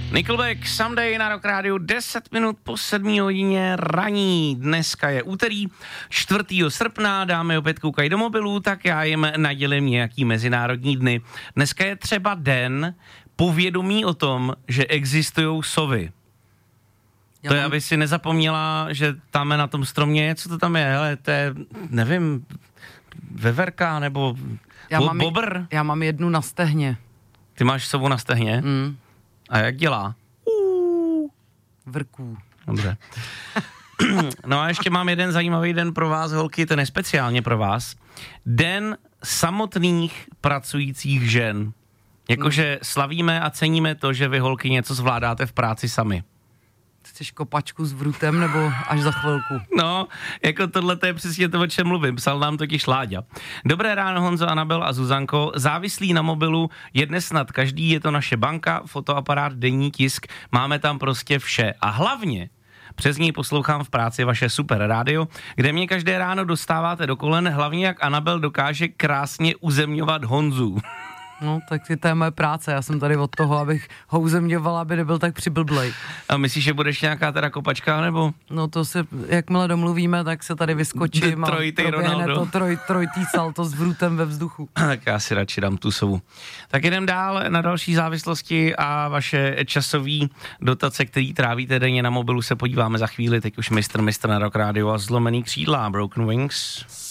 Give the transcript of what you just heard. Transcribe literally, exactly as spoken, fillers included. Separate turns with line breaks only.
Nickelback, Someday na Rock Rádiu, deset minut po sedmé hodině raní. Dneska je úterý, čtvrtého srpna, dámy opět koukají do mobilů, tak já jim nadělím nějaký mezinárodní dny. Dneska je třeba den povědomí o tom, že existují sovy. Já to je, aby si nezapomněla, že tam na tom stromě, co to tam je, hele, to je, nevím, veverka nebo
já
bo-
mám,
bobr.
Já mám jednu na stehně.
Ty máš sovu na stehně?
Mm.
A jak dělá?
Uh. Vrků.
Dobře. No a ještě mám jeden zajímavý den pro vás, holky, ten je speciálně pro vás. Den samotných pracujících žen. Jakože slavíme a ceníme to, že vy, holky, něco zvládáte v práci sami.
Chceš kopačku s vrutem nebo až za chvilku?
No, jako tohle to je přesně to, o čem mluvím. Psal nám totiž Láďa. Dobré ráno, Honzo, Anabel a Zuzanko. Závislí na mobilu je dnes snad každý, je to naše banka, fotoaparát, denní tisk, máme tam prostě vše. A hlavně přes něj poslouchám v práci vaše super rádio, kde mě každé ráno dostáváte do kolen, hlavně jak Anabel dokáže krásně uzemňovat Honzu.
No, tak to je moje práce, já jsem tady od toho, abych ho uzemňovala, aby nebyl tak přiblblej.
A myslíš, že budeš nějaká teda kopačka, nebo?
No to se, jakmile domluvíme, tak se tady vyskočím a proběhne to troj, trojitý salto s vrutem ve vzduchu.
Tak já si radši dám tu sovu. Tak jdem dál na další závislosti a vaše časový dotace, který trávíte denně na mobilu, se podíváme za chvíli. Teď už mistr, mistr na Rock Radio a Zlomený křídla, Broken Wings.